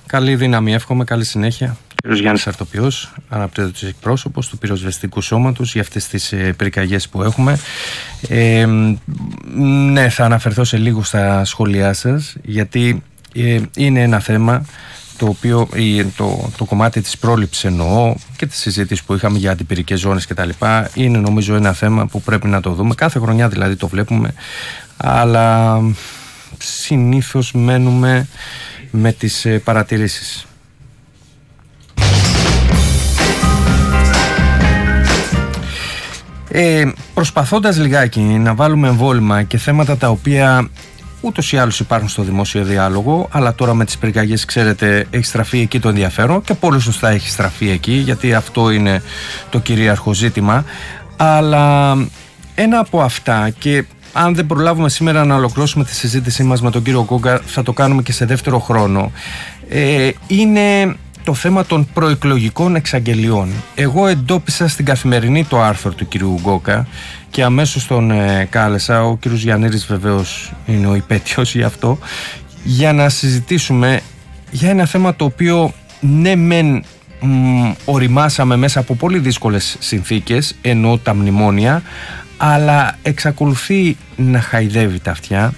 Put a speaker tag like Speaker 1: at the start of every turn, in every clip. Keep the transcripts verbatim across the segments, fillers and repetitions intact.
Speaker 1: Καλή δύναμη, εύχομαι, καλή συνέχεια. Κύριος Γιάννης Αρτοπιός, αναπτύσσοντας εκπρόσωπος του πυροσβεστικού σώματος για αυτές τις ε, πυρκαγιές που έχουμε. Ε, ναι, θα αναφερθώ σε λίγο στα σχόλιά σας, γιατί ε, είναι ένα θέμα το οποίο το, το κομμάτι της πρόληψης εννοώ και τη συζήτηση που είχαμε για αντιπυρικές ζώνες και τα λοιπά, είναι νομίζω ένα θέμα που πρέπει να το δούμε. Κάθε χρονιά δηλαδή το βλέπουμε, αλλά συνήθως μένουμε με τις ε, παρατηρήσεις. Ε, προσπαθώντας λιγάκι να βάλουμε εμβόλυμα και θέματα τα οποία ούτως ή άλλως υπάρχουν στο δημόσιο διάλογο, αλλά τώρα με τις πυρκαγιές, ξέρετε, έχει στραφεί εκεί το ενδιαφέρον και πολύ σωστά έχει στραφεί εκεί, γιατί αυτό είναι το κυρίαρχο ζήτημα. Αλλά ένα από αυτά, και αν δεν προλάβουμε σήμερα να ολοκληρώσουμε τη συζήτησή μας με τον κύριο Γκόγκα, θα το κάνουμε και σε δεύτερο χρόνο, ε, είναι το θέμα των προεκλογικών εξαγγελιών. Εγώ εντόπισα στην Καθημερινή το άρθρο του κυρίου Γκόγκα και αμέσως τον ε, κάλεσα. Ο κύριος Γιαννήρης βεβαίως είναι ο υπέτειος γι' αυτό, για να συζητήσουμε για ένα θέμα το οποίο ναι μεν μ, οριμάσαμε μέσα από πολύ δύσκολες συνθήκες, ενώ τα μνημόνια, αλλά εξακολουθεί να χαϊδεύει τα αυτιά.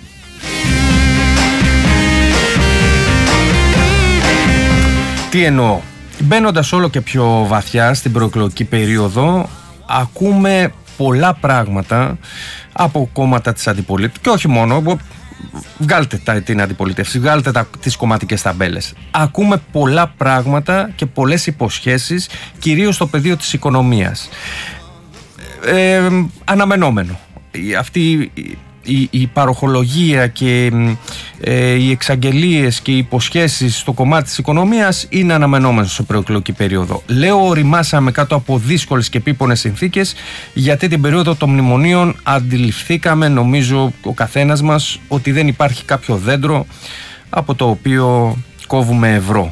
Speaker 1: Τι εννοώ? Μπαίνοντας όλο και πιο βαθιά στην προεκλογική περίοδο, ακούμε πολλά πράγματα από κόμματα της αντιπολίτευσης, και όχι μόνο, βγάλτε τα, την αντιπολίτευση, βγάλτε τα, τις κομματικές ταμπέλες. Ακούμε πολλά πράγματα και πολλές υποσχέσεις, κυρίως στο πεδίο της οικονομίας. Ε, αναμενόμενο. Αυτή η, η παροχολογία και ε, οι εξαγγελίες και οι υποσχέσεις στο κομμάτι της οικονομίας είναι αναμενόμενο σε προεκλογική περίοδο. Λέω οριμάσαμε κάτω από δύσκολες και επίπονες συνθήκες, γιατί την περίοδο των μνημονίων αντιληφθήκαμε, νομίζω ο καθένας μας, ότι δεν υπάρχει κάποιο δέντρο από το οποίο κόβουμε ευρώ.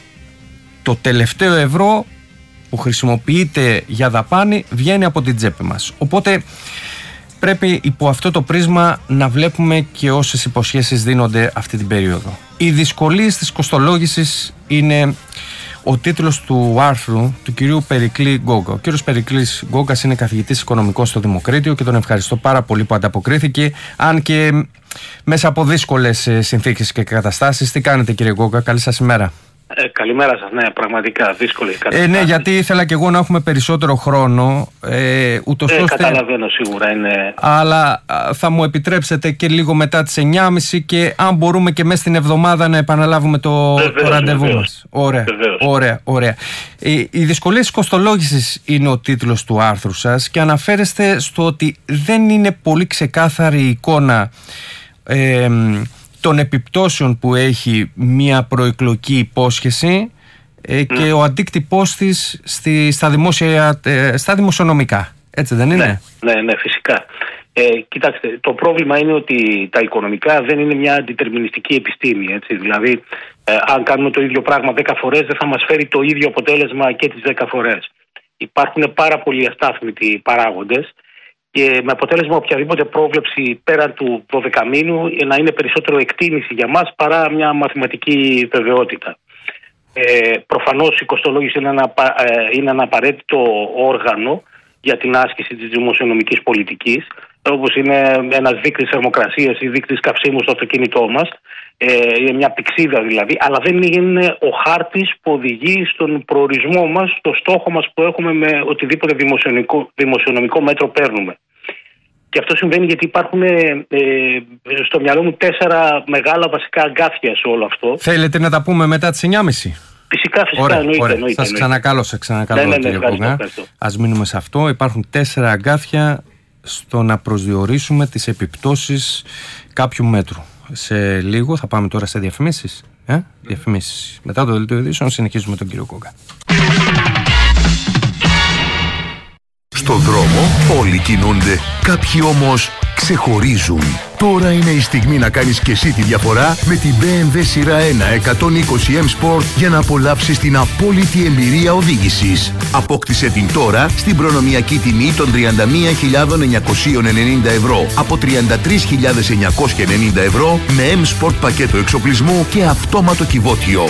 Speaker 1: Το τελευταίο ευρώ που χρησιμοποιείται για δαπάνη βγαίνει από την τσέπη μας. Οπότε πρέπει υπό αυτό το πρίσμα να βλέπουμε και όσες υποσχέσεις δίνονται αυτή την περίοδο. Οι δυσκολίες της κοστολόγησης είναι ο τίτλος του άρθρου του κυρίου Περικλή Γκόγκα. Ο κύριος Περικλής Γκόγκας είναι καθηγητής οικονομικός στο Δημοκρίτιο και τον ευχαριστώ πάρα πολύ που ανταποκρίθηκε, αν και μέσα από δύσκολες συνθήκες και καταστάσεις. Τι κάνετε, κύριε Γκόγκα? Καλή σας ημέρα.
Speaker 2: Ε, καλημέρα σας. Ναι, πραγματικά δύσκολη κατάσταση.
Speaker 1: Ε, ναι, γιατί ήθελα και εγώ να έχουμε περισσότερο χρόνο. Ε, ούτως
Speaker 2: ε,
Speaker 1: ώστε...
Speaker 2: Καταλαβαίνω σίγουρα. Είναι...
Speaker 1: Αλλά θα μου επιτρέψετε και λίγο μετά τις εννιά και μισή, και αν μπορούμε και μέσα στην εβδομάδα να επαναλάβουμε το, βεβαίως, το ραντεβού βεβαίως. μας. Ωραία, ωραία, ωραία. Ε, οι δυσκολίες της κοστολόγησης είναι ο τίτλος του άρθρου σας και αναφέρεστε στο ότι δεν είναι πολύ ξεκάθαρη η εικόνα ε, των επιπτώσεων που έχει μια προεκλογική υπόσχεση ε, και ναι. ο αντίκτυπός της στη, στα, δημόσια, ε, στα δημοσιονομικά. Έτσι δεν είναι?
Speaker 2: Ναι, ναι, ναι, φυσικά. Ε, κοιτάξτε, το πρόβλημα είναι ότι τα οικονομικά δεν είναι μια αντιτερμινιστική επιστήμη. Έτσι. Δηλαδή, ε, αν κάνουμε το ίδιο πράγμα δέκα φορές, δεν θα μας φέρει το ίδιο αποτέλεσμα και τις δέκα φορές. Υπάρχουν πάρα πολλοί αστάθμητοι παράγοντες, και με αποτέλεσμα οποιαδήποτε πρόβλεψη πέραν του δωδεκαμήνου να είναι περισσότερο εκτίμηση για μας παρά μια μαθηματική βεβαιότητα. Ε, προφανώς η κοστολόγηση είναι ένα, ε, είναι ένα απαραίτητο όργανο για την άσκηση της δημοσιονομικής πολιτικής, όπως είναι ένας δείκτης θερμοκρασίας ή δείκτης καυσίμου στο αυτοκίνητό μας. Ε, είναι μια πηξίδα δηλαδή, αλλά δεν είναι ο χάρτης που οδηγεί στον προορισμό μας, στο στόχο μας που έχουμε με οτιδήποτε δημοσιονομικό, δημοσιονομικό μέτρο παίρνουμε. Και αυτό συμβαίνει γιατί υπάρχουν ε, στο μυαλό μου τέσσερα μεγάλα βασικά αγκάθια σε όλο αυτό.
Speaker 1: Θέλετε να τα πούμε μετά τις εννιά και μισή?
Speaker 2: Φυσικά, φυσικά,
Speaker 1: ωραία,
Speaker 2: εννοείται,
Speaker 1: ωραία.
Speaker 2: εννοείται.
Speaker 1: Σας ξανακαλώ, σας ξανακαλώ,
Speaker 2: ναι, ναι, ναι,
Speaker 1: κύριε
Speaker 2: Γκόγκα.
Speaker 1: Ας μείνουμε σε αυτό. Υπάρχουν τέσσερα αγκάθια στο να προσδιορίσουμε τις επιπτώσεις κάποιου μέτρου. Σε λίγο θα πάμε τώρα σε διαφημίσεις. Ε? Mm. Διαφημίσεις. Μετά το δελτίο ειδήσεων συνεχίζουμε τον κύριο Γκόγκα.
Speaker 3: Στο δρόμο όλοι κινούνται, κάποιοι όμως ξεχωρίζουν. Τώρα είναι η στιγμή να κάνεις και εσύ τη διαφορά με την μπι εμ ντάμπλιου σειρά ένα εκατόν είκοσι εμ Sport για να απολαύσεις την απόλυτη εμπειρία οδήγησης. Απόκτησε την τώρα στην προνομιακή τιμή των τριάντα μία χιλιάδες εννιακόσια ενενήντα ευρώ από τριάντα τρεις χιλιάδες εννιακόσια ενενήντα ευρώ με M Sport πακέτο εξοπλισμού και αυτόματο κυβότιο.